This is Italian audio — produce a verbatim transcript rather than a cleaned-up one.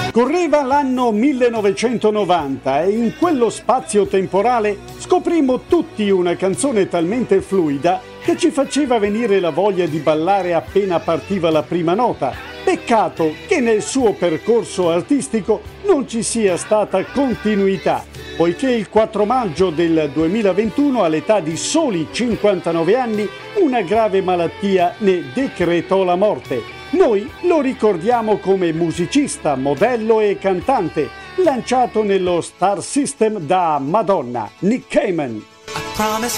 Correva l'anno millenovecentonovanta e in quello spazio temporale scoprimmo tutti una canzone talmente fluida che ci faceva venire la voglia di ballare appena partiva la prima nota. Peccato che nel suo percorso artistico non ci sia stata continuità, poiché il quattro maggio del duemilaventuno, all'età di soli cinquantanove anni, una grave malattia ne decretò la morte. Noi lo ricordiamo come musicista, modello e cantante, lanciato nello Star System da Madonna, Nick Cayman.